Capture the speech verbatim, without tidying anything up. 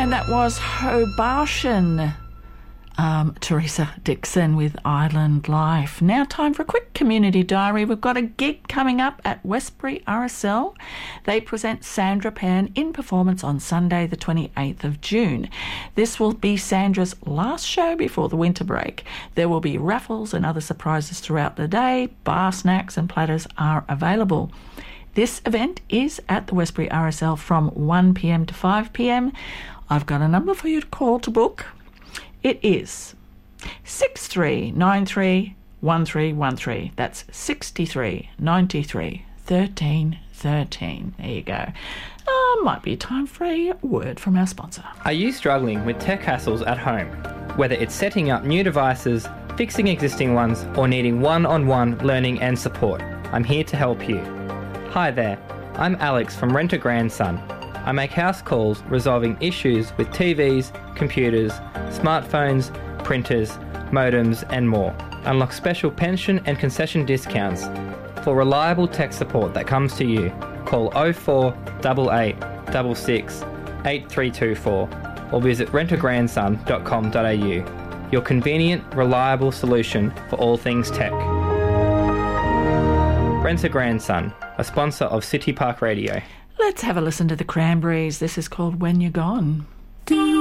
And that was Hobartian. Um, Teresa Dixon with Island Life. Now time for a quick community diary. We've got a gig coming up at Westbury R S L. They present Sandra Pan in performance on Sunday the twenty-eighth of June. This will be Sandra's last show before the winter break. There will be raffles and other surprises throughout the day. Bar snacks and platters are available. This event is at the Westbury R S L from one p.m. to five p.m. I've got a number for you to call to book. It is six three nine three one three one three. That's six three nine three one three one three. There you go. Uh, might be time for a word from our sponsor. Are you struggling with tech hassles at home? Whether it's setting up new devices, fixing existing ones, or needing one-on-one learning and support, I'm here to help you. Hi there, I'm Alex from Rent a Grandson. I make house calls resolving issues with T Vs, computers, smartphones, printers, modems and more. Unlock special pension and concession discounts. For reliable tech support that comes to you, call oh four eight eight six six eight three two four or visit rent a grandson dot com dot a u. Your convenient, reliable solution for all things tech. Rent a Grandson, a sponsor of City Park Radio. Let's have a listen to the Cranberries. This is called When You're Gone.